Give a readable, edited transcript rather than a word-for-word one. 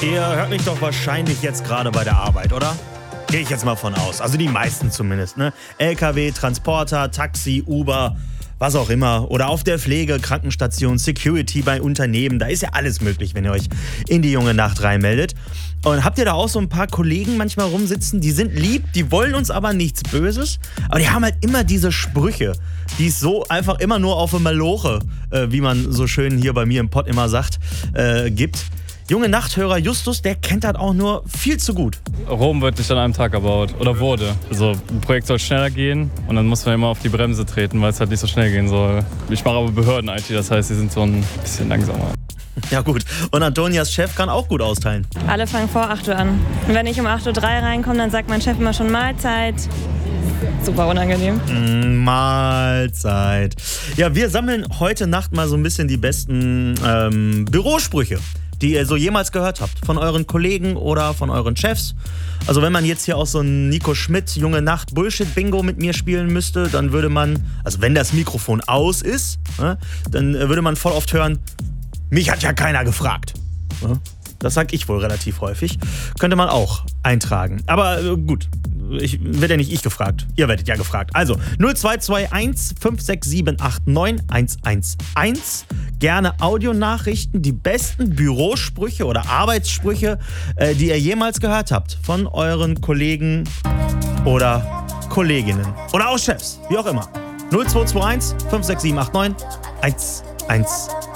Ihr hört mich doch wahrscheinlich jetzt gerade bei der Arbeit, oder? Gehe ich jetzt mal von aus. Also die meisten zumindest, ne? LKW, Transporter, Taxi, Uber, was auch immer. Oder auf der Pflege, Krankenstation, Security bei Unternehmen. Da ist ja alles möglich, wenn ihr euch in die junge Nacht reinmeldet. Und habt ihr da auch so ein paar Kollegen manchmal rumsitzen, die sind lieb, die wollen uns aber nichts Böses. Aber die haben halt immer diese Sprüche, die es so einfach immer nur auf eine Maloche, wie man so schön hier bei mir im Pod immer sagt, gibt. Junge Nachthörer Justus, der kennt das auch nur viel zu gut. Rom wird nicht an einem Tag erbaut oder wurde. Also ein Projekt soll schneller gehen und dann muss man immer auf die Bremse treten, weil es halt nicht so schnell gehen soll. Ich mache aber Behörden-IT, das heißt, sie sind so ein bisschen langsamer. Ja gut, und Antonias Chef kann auch gut austeilen. Alle fangen vor 8 Uhr an. Und wenn ich um 8.03 Uhr reinkomme, dann sagt mein Chef immer schon Mahlzeit. Super unangenehm. Mahlzeit. Ja, wir sammeln heute Nacht mal so ein bisschen die besten Bürosprüche, die ihr so jemals gehört habt. Von euren Kollegen oder von euren Chefs. Also wenn man jetzt hier auch so ein Nico Schmidt Junge Nacht Bullshit-Bingo mit mir spielen müsste, dann würde man, also wenn das Mikrofon aus ist, ne, dann würde man voll oft hören, mich hat ja keiner gefragt. Ja, das sag ich wohl relativ häufig. Könnte man auch eintragen. Aber gut, werde ja nicht ich gefragt. Ihr werdet ja gefragt. Also 0221 56789 111. Gerne Audionachrichten, die besten Bürosprüche oder Arbeitssprüche, die ihr jemals gehört habt. Von euren Kollegen oder Kolleginnen. Oder auch Chefs, wie auch immer. 0221 56789 111.